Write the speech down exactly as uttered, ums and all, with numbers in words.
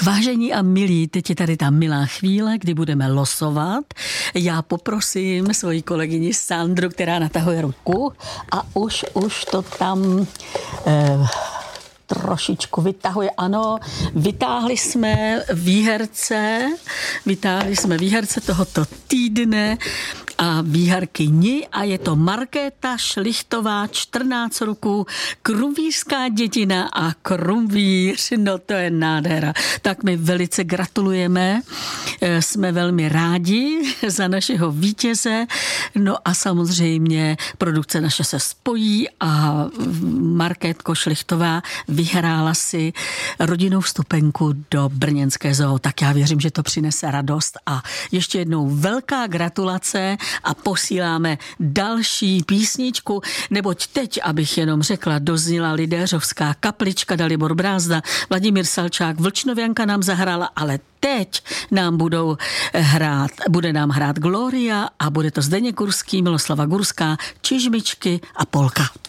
Tak vážení a milí, teď je tady ta milá chvíle, kdy budeme losovat. Já poprosím svoji kolegyni Sandru, která natahuje ruku a už, už to tam eh, trošičku vytahuje. Ano, vytáhli jsme výherce, vytáhli jsme výherce tohoto týdne a výherkyni a je to Markéta Šlichtová, čtrnáct roků, krumvířská dětina a krumvíř, no to je nádhera. Tak my velice gratulujeme, jsme velmi rádi za našeho vítěze, no a samozřejmě produkce naše se spojí a Markétko Šlichtová vyhrála si rodinnou vstupenku do brněnské zoo, tak já věřím, že to přinese radost a ještě jednou velká gratulace a posíláme další písničku, neboť teď, abych jenom řekla, dozněla Lidéřovská kaplička, Dalibor Brázda, Vladimír Salčák, Vlčnovianka nám zahrála, ale teď nám budou hrát, bude nám hrát Gloria a bude to Zdeněk Kurský, Miloslava Gurská, Čižmičky a polka.